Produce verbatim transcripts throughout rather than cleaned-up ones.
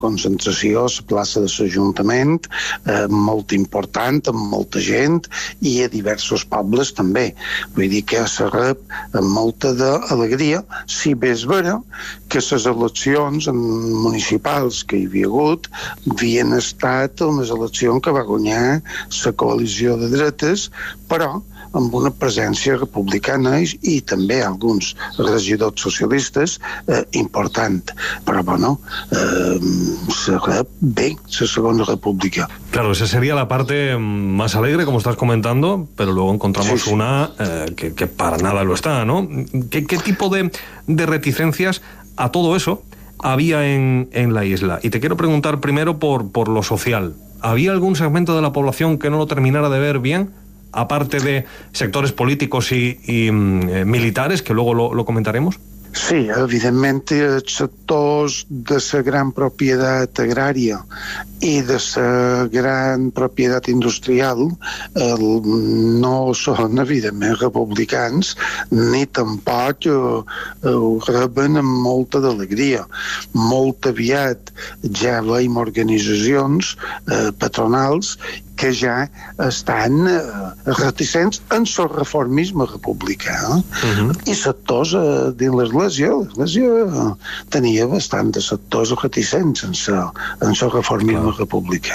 concentració a la plaça de l'Ajuntament, eh, molt important, amb molta gent, i a diversos pobles també. Vull dir que se rep amb molta d'alegria, si bé és vera que les eleccions municipals que hi havia hagut havien estat unes eleccions que va guanyar la coalició de dretes, però amb una presència republicana i, i també alguns regidors socialistes eh, important. Però, bueno, eh, se rep bé la Segona República. Claro, esa sería la parte más alegre, como estás comentando, pero luego encontramos sí, sí. una eh, que, que para nada lo está, ¿no? ¿Qué, qué tipo de, de reticencias a todo eso había en, en la isla? Y te quiero preguntar primero por, por lo social. ¿Había algún segmento de la población que no lo terminara de ver bien? Aparte de sectores políticos y, y eh, militares, que luego lo, lo comentaremos. Sí, evidentment, els sectors de la gran propietat agrària i de la gran propietat industrial eh, no són, evidentment, republicans, ni tampoc eh, ho reben amb molta d'alegria. Molt aviat ja veiem organitzacions eh, patronals que ja estan eh, reticents en el reformisme republicà. Eh? Uh-huh. I sectors eh, dins l'Església, l'Església tenia bastant de sectors reticents en el reformisme claro. republicà.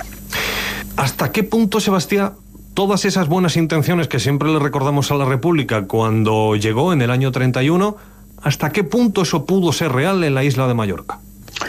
¿Hasta qué punto, Sebastián, todas esas buenas intenciones que siempre le recordamos a la República cuando llegó en el año treinta y uno, hasta qué punto eso pudo ser real en la isla de Mallorca?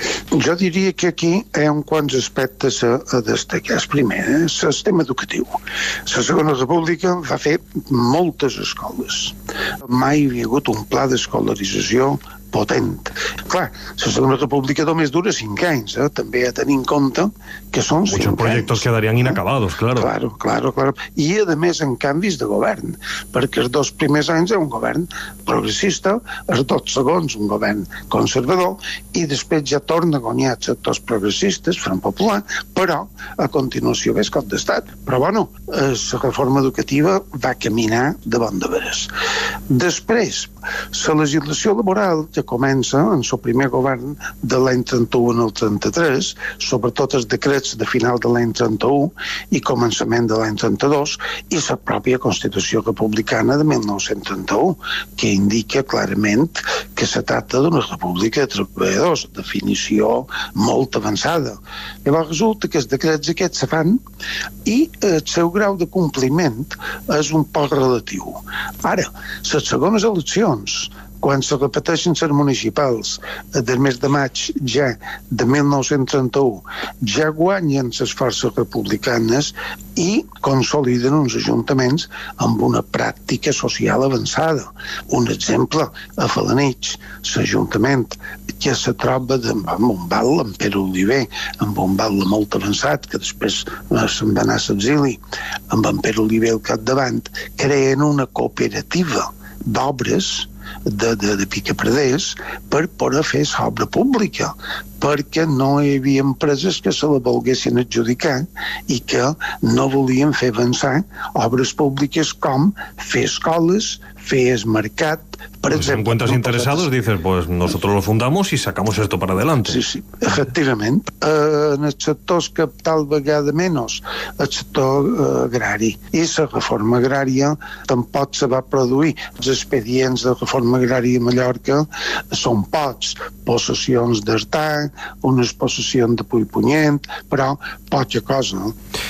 Jo diria que aquí hi ha un quants aspectes a, a destacar. El primer és el sistema educatiu. La Segona República va fer moltes escoles. Mai hi havia hagut un pla d'escolarització potent. Clar, la Segona República només dura cinc anys, eh? També a tenir en compte que són cinc anys. Muchos proyectos quedarían inacabados, claro. Claro, claro, claro. I, a més, en canvis de govern, perquè els dos primers anys és un govern progressista, els dos segons un govern conservador, i després ja torna a guanyar sectors progressistes, Front Popular, però a continuació ve el cop d'estat. Però, bueno, la reforma educativa va caminar de bon de veres. Després, la legislació laboral que comença en el primer govern de l'any trenta-u en el trenta-tres, sobretot els decrets de final de l'any trenta-u i començament de l'any trenta-dos, i la pròpia Constitució Republicana de mil nou-cents trenta-u, que indica clarament que se tracta d'una república de treballadors, definició molt avançada. Llavors resulta que els decrets aquests se fan i el seu grau de compliment és un poc relatiu. Ara, les segones eleccions, quan se repeteixen les municipals del mes de maig ja de mil nou-cents trenta-u, ja guanyen les forces republicanes i consoliden uns ajuntaments amb una pràctica social avançada. Un exemple, a Felanitx, l'Ajuntament que se troba amb un val, amb Pere Oliver, amb un val molt avançat, que després se'n va anar a l'exili, amb en Pere Oliver al capdavant, creen una cooperativa d'obres de, de, de picapreders per poder fer l'obra pública, perquè no hi havia empreses que se la volguessin adjudicar i que no volien fer avançar obres públiques com fer escoles, fer el mercat, per pues exemple. Si encuentras interesados, dices, pues nosotros lo fundamos y sacamos esto para adelante. Sí, sí, efectivament. Eh, en els sectors que tal vegada menys, el sector eh, agrari. I la reforma agrària tampoc se va produir. Els expedients de reforma agrària a Mallorca són pocs. Possessions d'Artà, unes possessions de Puigpunyent, però poca cosa.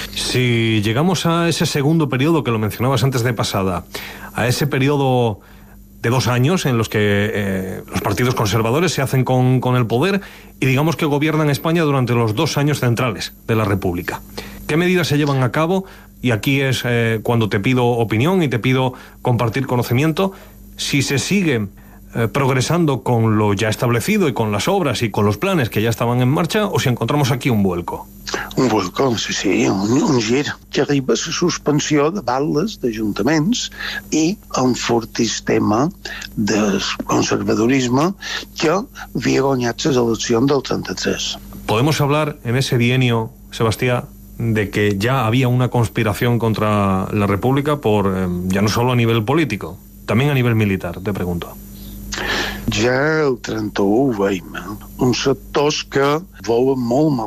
Si llegamos a ese segundo periodo que lo mencionabas antes de pasada, a ese periodo de dos años en los que eh, los partidos conservadores se hacen con, con el poder y digamos que gobiernan España durante los dos años centrales de la República. ¿Qué medidas se llevan a cabo? Y aquí es eh, cuando te pido opinión y te pido compartir conocimiento. Si se sigue eh, progresando con lo ya establecido y con las obras y con los planes que ya estaban en marcha, o si encontramos aquí un vuelco. Un vuelco, sí, sí, un, un gir que arriba a la suspensió de batlles d'ajuntaments i un fortís tema de conservadorisme que havia guanyat les eleccions del trenta-tres. ¿Podemos hablar en ese bienio, Sebastián, de que ya había una conspiración contra la República por, eh, ya no solo a nivel político, también a nivel militar, te pregunto? Ja el trenta-u ho veiem, eh? Uns sectors que volen molt